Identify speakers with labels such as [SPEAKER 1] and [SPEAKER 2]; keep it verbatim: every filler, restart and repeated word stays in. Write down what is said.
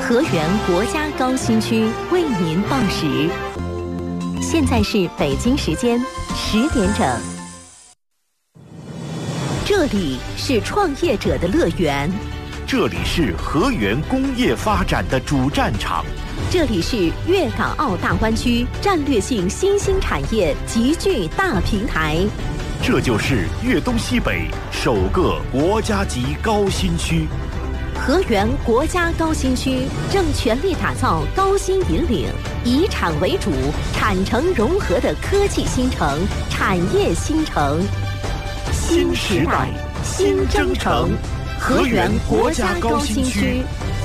[SPEAKER 1] 河源国家高新区为您报时。现在是北京时间十点整。这里是创业者的乐园，
[SPEAKER 2] 这里是河源工业发展的主战场，
[SPEAKER 1] 这里是粤港澳大湾区战略性新兴产业集聚大平台，
[SPEAKER 2] 这就是粤东西北首个国家级高新区。
[SPEAKER 1] 河源国家高新区正全力打造高新引领、以产为主、产城融合的科技新城、产业新城。新时代，新征程，河源国家高新区